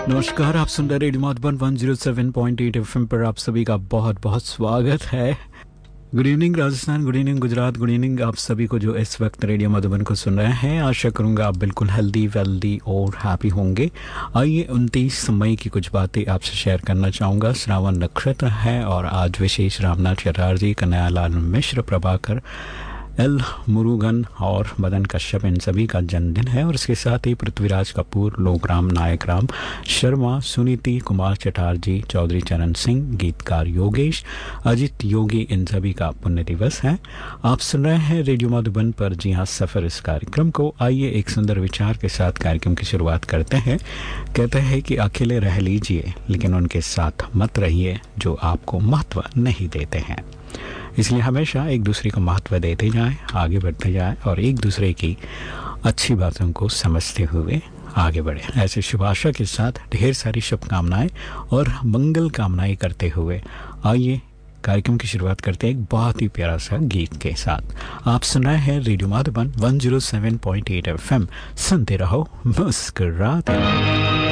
नमस्कार, आप सुन रहे रेडियो मधुबन 107.8 एफएम पर आप सभी का बहुत बहुत स्वागत है। Good evening Rajasthan, good evening Gujarat, good evening आप सभी को जो इस वक्त रेडियो मधुबन को सुन रहे हैं। आशा करूंगा आप बिल्कुल हेल्दी वेल्दी और हैप्पी होंगे। आइए 29 मई की कुछ बातें आपसे शेयर करना चाहूँगा। श्रावण नक्षत्र है और आज विशेष रामनाथ चटर्जी, कन्हैयालाल मिश्र, प्रभाकर, एल मुरुगन और मदन कश्यप, इन सभी का जन्मदिन है। और इसके साथ ही पृथ्वीराज कपूर, लोकराम नायक राम शर्मा, सुनीति कुमार चटर्जी, चौधरी चरण सिंह, गीतकार योगेश, अजित योगी, इन सभी का पुण्य दिवस है। आप सुन रहे हैं रेडियो मधुबन पर, जी हाँ, सफ़र इस कार्यक्रम को। आइए एक सुंदर विचार के साथ कार्यक्रम की शुरुआत करते हैं। कहते हैं कि अकेले रह लीजिए लेकिन उनके साथ मत रहिए जो आपको महत्व नहीं देते हैं। इसलिए हमेशा एक दूसरे को महत्व देते जाएं, आगे बढ़ते जाएं और एक दूसरे की अच्छी बातों को समझते हुए आगे बढ़ें। ऐसे शुभ आशा के साथ ढेर सारी शुभकामनाएं और मंगल कामनाएं करते हुए आइए कार्यक्रम की शुरुआत करते हैं एक बहुत ही प्यारा सा गीत के साथ। आप सुन रहे हैं रेडियो मधुबन 107.8 एफएम। सुनते रहो, मुस्कुराते रहो।